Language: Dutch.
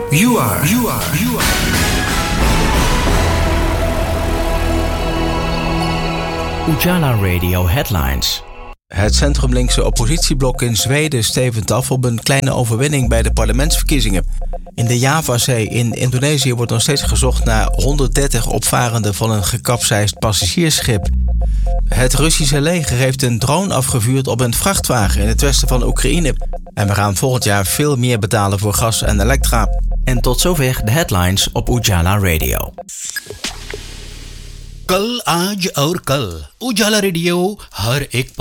You are. Ujala Radio Headlines. Het centrumlinkse oppositieblok in Zweden stevend af op een kleine overwinning bij de parlementsverkiezingen. In de Javazee in Indonesië wordt nog steeds gezocht naar 130 opvarenden van een gekapseisd passagiersschip. Het Russische leger heeft een drone afgevuurd op een vrachtwagen in het westen van Oekraïne. En we gaan volgend jaar veel meer betalen voor gas en elektra. En tot zover de headlines op Ujala Radio. कल आज और कल उजाला रेडियो हर एक